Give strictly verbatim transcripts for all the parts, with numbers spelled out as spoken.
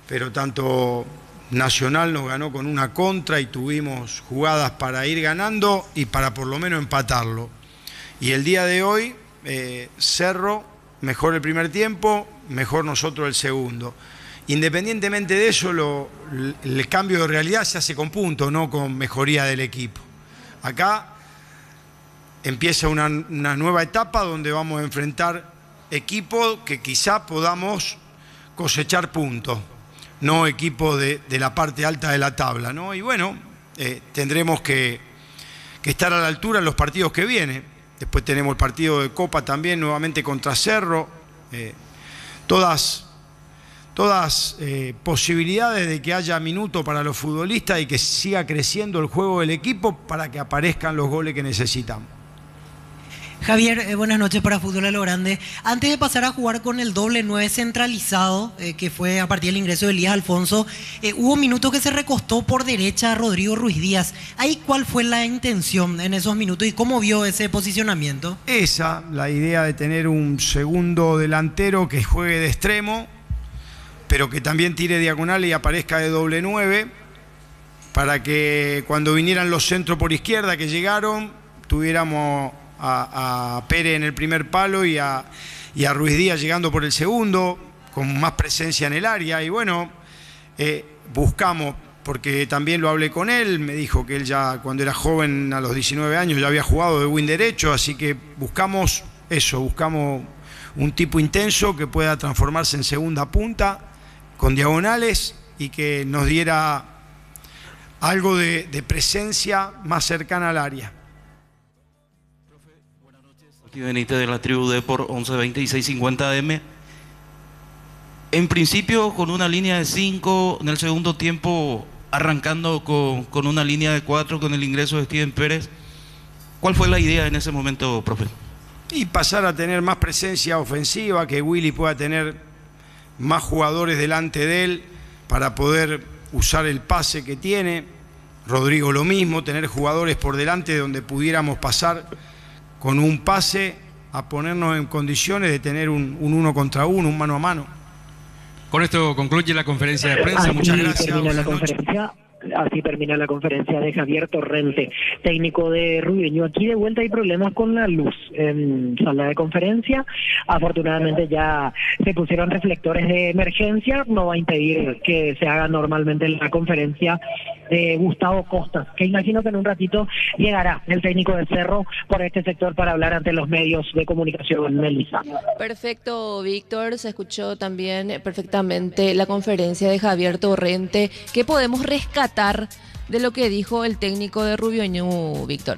pero tanto Nacional nos ganó con una contra y tuvimos jugadas para ir ganando y para por lo menos empatarlo. Y el día de hoy, eh, Cerro, mejor el primer tiempo, mejor nosotros el segundo. Independientemente de eso, lo, el cambio de realidad se hace con puntos, no con mejoría del equipo. Acá empieza una, una nueva etapa donde vamos a enfrentar equipos que quizá podamos cosechar puntos, no equipos de, de la parte alta de la tabla, ¿no? Y bueno, eh, tendremos que, que estar a la altura en los partidos que vienen. Después tenemos el partido de Copa también, nuevamente contra Cerro. Eh, todas todas eh, posibilidades de que haya minutos para los futbolistas y que siga creciendo el juego del equipo para que aparezcan los goles que necesitamos. Javier, eh, buenas noches para Fútbol a lo Grande. Antes de pasar a jugar con el doble nueve centralizado, eh, que fue a partir del ingreso de Elías Alfonso, eh, hubo minutos que se recostó por derecha a Rodrigo Ruiz Díaz. ¿Ahí cuál fue la intención en esos minutos y cómo vio ese posicionamiento? Esa, la idea de tener un segundo delantero que juegue de extremo, pero que también tire diagonal y aparezca de doble nueve, para que cuando vinieran los centros por izquierda que llegaron, tuviéramos a, a Pérez en el primer palo y a, y a Ruiz Díaz llegando por el segundo, con más presencia en el área. Y bueno, eh, buscamos, porque también lo hablé con él, me dijo que él ya cuando era joven, a los diecinueve años, ya había jugado de win derecho, así que buscamos eso, buscamos un tipo intenso que pueda transformarse en segunda punta, con diagonales, y que nos diera algo de, de presencia más cercana al área. Benítez de la tribu D por once veinte y seiscientos cincuenta A M. En principio con una línea de cinco, en el segundo tiempo arrancando con, con una línea de cuatro con el ingreso de Steven Pérez. ¿Cuál fue la idea en ese momento, profe? Y pasar a tener más presencia ofensiva, que Willy pueda tener más jugadores delante de él para poder usar el pase que tiene. Rodrigo lo mismo, tener jugadores por delante donde pudiéramos pasar con un pase a ponernos en condiciones de tener un, un uno contra uno, un mano a mano. Con esto concluye la conferencia de prensa. Así Muchas gracias. gracias. Termina la conferencia. Así termina la conferencia de Javier Torrente, técnico de Rubio. Aquí de vuelta hay problemas con la luz en sala de conferencia. Afortunadamente ya se pusieron reflectores de emergencia. No va a impedir que se haga normalmente la conferencia de Gustavo Costas, que imagino que en un ratito llegará el técnico de Cerro por este sector para hablar ante los medios de comunicación. Melissa. Perfecto, Víctor. Se escuchó también perfectamente la conferencia de Javier Torrente. ¿Qué podemos rescatar de lo que dijo el técnico de Rubio Ñu, Víctor?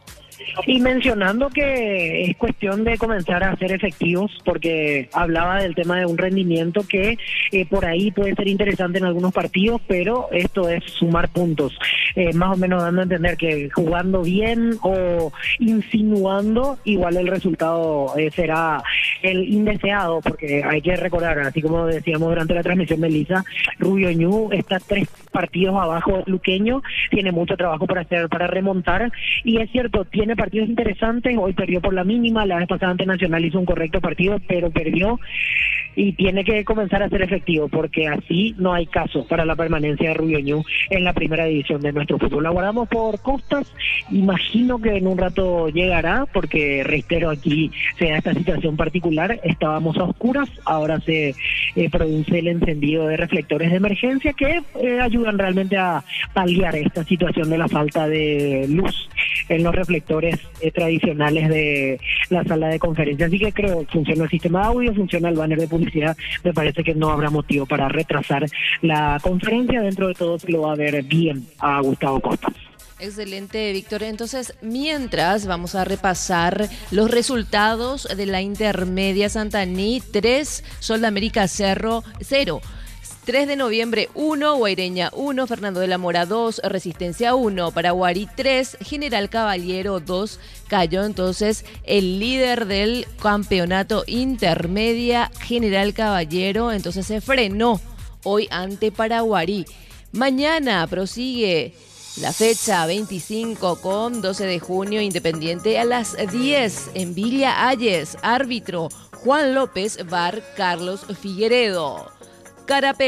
Y mencionando que es cuestión de comenzar a ser efectivos, porque hablaba del tema de un rendimiento que eh, por ahí puede ser interesante en algunos partidos, pero esto es sumar puntos, eh, más o menos dando a entender que jugando bien o insinuando, igual el resultado eh, será el indeseado, porque hay que recordar, así como decíamos durante la transmisión, Melissa, Rubio Ñu está tres partidos abajo del Luqueño, tiene mucho trabajo para hacer, para remontar, y es cierto, tiene partidos interesantes. Hoy perdió por la mínima, la vez pasada ante Nacional hizo un correcto partido, pero perdió, y tiene que comenzar a ser efectivo, porque así no hay caso para la permanencia de Rubio Ñu en la primera división de nuestro fútbol. La guardamos por Costas, imagino que en un rato llegará, porque reitero, aquí se da esta situación particular, estábamos a oscuras, ahora se eh, produce el encendido de reflectores de emergencia que eh, ayudan realmente a paliar esta situación de la falta de luz en los reflectores eh, tradicionales de la sala de conferencia. Así que creo que funciona el sistema de audio, funciona el banner de publicidad. Me parece que no habrá motivo para retrasar la conferencia. Dentro de todo se lo va a ver bien a Gustavo Costa. Excelente, Víctor. Entonces, mientras vamos a repasar los resultados de la intermedia Santaní, tres, Sol de América Cerro, cero. tres de noviembre, uno, Guaireña uno, Fernando de la Mora dos, Resistencia uno, Paraguarí tres, General Caballero dos, cayó entonces el líder del campeonato intermedia, General Caballero, entonces se frenó hoy ante Paraguarí. Mañana prosigue la fecha veinticinco con doce de junio, Independiente a las diez en Villa Ayes, árbitro Juan López, V A R Carlos Figueredo. Carape